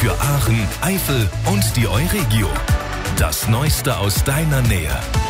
für Aachen, Eifel und die Euregio. Das Neueste aus deiner Nähe.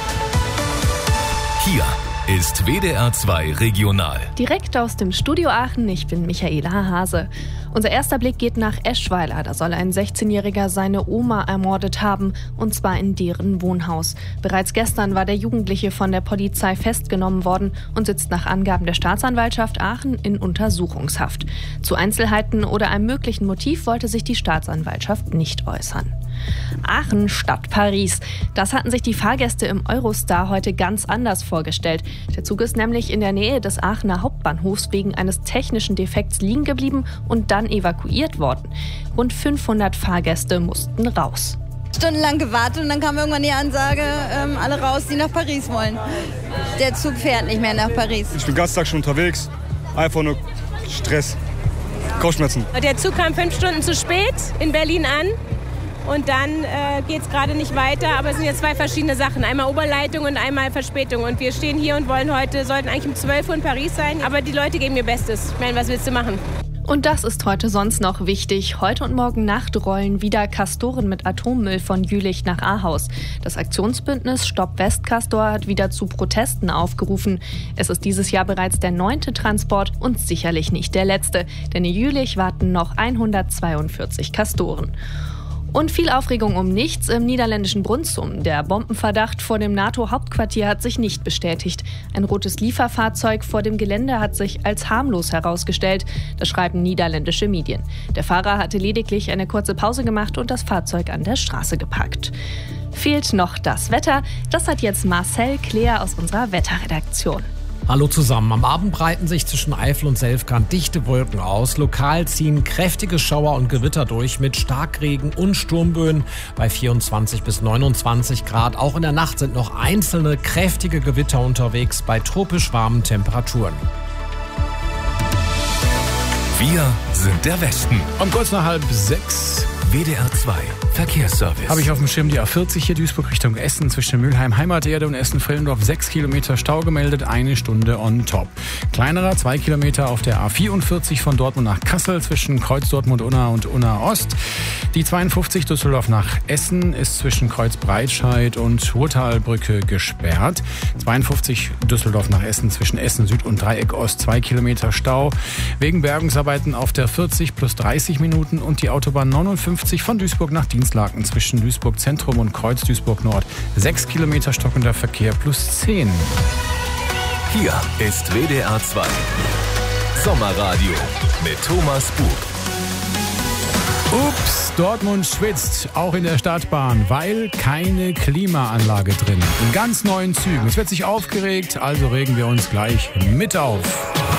Hier ist WDR 2 Regional. Direkt aus dem Studio Aachen, ich bin Michaela Hase. Unser erster Blick geht nach Eschweiler. Da soll ein 16-Jähriger seine Oma ermordet haben, und zwar in deren Wohnhaus. Bereits gestern war der Jugendliche von der Polizei festgenommen worden und sitzt nach Angaben der Staatsanwaltschaft Aachen in Untersuchungshaft. Zu Einzelheiten oder einem möglichen Motiv wollte sich die Staatsanwaltschaft nicht äußern. Aachen statt Paris. Das hatten sich die Fahrgäste im Eurostar heute ganz anders vorgestellt. Der Zug ist nämlich in der Nähe des Aachener Hauptbahnhofs wegen eines technischen Defekts liegen geblieben und dann evakuiert worden. Rund 500 Fahrgäste mussten raus. Stundenlang gewartet und dann kam irgendwann die Ansage, alle raus, die nach Paris wollen. Der Zug fährt nicht mehr nach Paris. Ich bin den ganzen Tag schon unterwegs. Einfach nur Stress, Kopfschmerzen. Der Zug kam 5 Stunden zu spät in Berlin an. Und dann geht es gerade nicht weiter, aber es sind jetzt 2 verschiedene Sachen. Einmal Oberleitung und einmal Verspätung. Und wir stehen hier und sollten eigentlich um 12 Uhr in Paris sein. Aber die Leute geben ihr Bestes. Ich meine, was willst du machen? Und das ist heute sonst noch wichtig. Heute und morgen Nacht rollen wieder Castoren mit Atommüll von Jülich nach Ahaus. Das Aktionsbündnis Stopp Westcastor hat wieder zu Protesten aufgerufen. Es ist dieses Jahr bereits der 9. Transport und sicherlich nicht der letzte. Denn in Jülich warten noch 142 Castoren. Und viel Aufregung um nichts im niederländischen Brunssum. Der Bombenverdacht vor dem NATO-Hauptquartier hat sich nicht bestätigt. Ein rotes Lieferfahrzeug vor dem Gelände hat sich als harmlos herausgestellt. Das schreiben niederländische Medien. Der Fahrer hatte lediglich eine kurze Pause gemacht und das Fahrzeug an der Straße geparkt. Fehlt noch das Wetter. Das hat jetzt Marcel Kleer aus unserer Wetterredaktion. Hallo zusammen. Am Abend breiten sich zwischen Eifel und Selfkant dichte Wolken aus. Lokal ziehen kräftige Schauer und Gewitter durch mit Starkregen und Sturmböen bei 24 bis 29 Grad. Auch in der Nacht sind noch einzelne kräftige Gewitter unterwegs bei tropisch warmen Temperaturen. Wir sind der Westen. Um kurz nach 5:30. WDR 2 Verkehrsservice. Habe ich auf dem Schirm die A40 hier Duisburg Richtung Essen zwischen Mülheim Heimaterde und Essen-Villendorf 6 Kilometer Stau gemeldet, 1 Stunde on top. Kleinerer 2 Kilometer auf der A44 von Dortmund nach Kassel zwischen Kreuz Dortmund-Unna und Unna-Ost. Die 52 Düsseldorf nach Essen ist zwischen Kreuz Breitscheid und Ruhrtalbrücke gesperrt. 52 Düsseldorf nach Essen zwischen Essen Süd und Dreieck Ost 2 Kilometer Stau. Wegen Bergungsarbeiten auf der 40 plus 30 Minuten und die Autobahn 59 von Duisburg nach Dienstlaken zwischen Duisburg Zentrum und Kreuz Duisburg Nord 6 Kilometer stockender Verkehr plus 10. Hier ist WDR 2 Sommerradio mit Thomas Bug. Ups, Dortmund schwitzt, auch in der Stadtbahn, weil keine Klimaanlage drin. In ganz neuen Zügen. Es wird sich aufgeregt, also regen wir uns gleich mit auf.